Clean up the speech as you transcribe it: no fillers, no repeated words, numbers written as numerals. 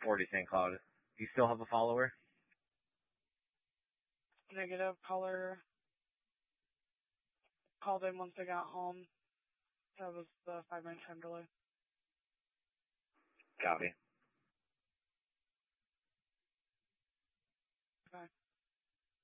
40 St. Cloud. Do you still have a follower? Negative. Caller called in once they got home. That was the 5-minute time delay. Copy.